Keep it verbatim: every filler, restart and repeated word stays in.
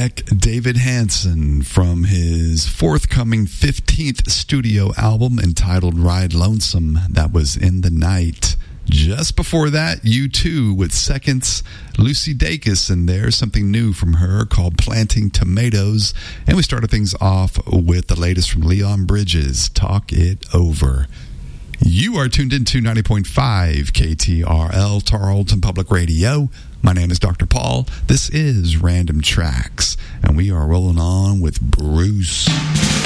Beck David Hansen from his forthcoming fifteenth studio album entitled Ride Lonesome. That was In the Night. Just before that, U two with Seconds, Lucy Dacus, and there's something new from her called Planting Tomatoes. And we started things off with the latest from Leon Bridges, Talk It Over. You are tuned into ninety point five K T R L, Tarleton Public Radio. My name is Doctor Paul. This is Random Tracks, and we are rolling on with Bruce.